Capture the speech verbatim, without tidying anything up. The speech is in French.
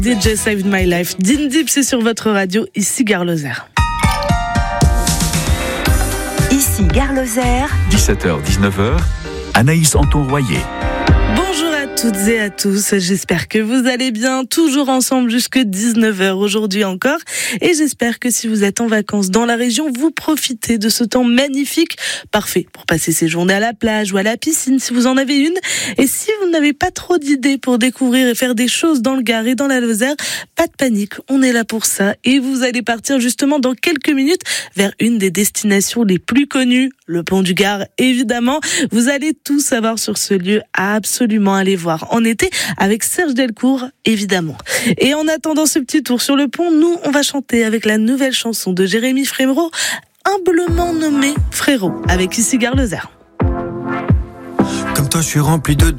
D J Saved My Life, Dean Deep, c'est sur votre radio, ici Gare Lozère. Ici Gare Lozère. dix-sept heures dix-neuf heures, Anaïs Anton-Royer. Bonjour à toutes et à tous, j'espère que vous allez bien, toujours ensemble jusque dix-neuf heures aujourd'hui encore, et j'espère que si vous êtes en vacances dans la région, vous profitez de ce temps magnifique, parfait pour passer ces journées à la plage ou à la piscine si vous en avez une, et si vous n'avez pas trop d'idées pour découvrir et faire des choses dans le Gard et dans la Lozère, pas de panique, on est là pour ça, et vous allez partir justement dans quelques minutes vers une des destinations les plus connues, le pont du Gard évidemment, vous allez tout savoir sur ce lieu à absolument aller voir en été avec Serge Delcourt, évidemment. Et en attendant ce petit tour sur le pont, nous, on va chanter avec la nouvelle chanson de Jérémy Frérot, humblement nommé Frérot, avec ici Gare Lozère. Comme toi, je suis rempli de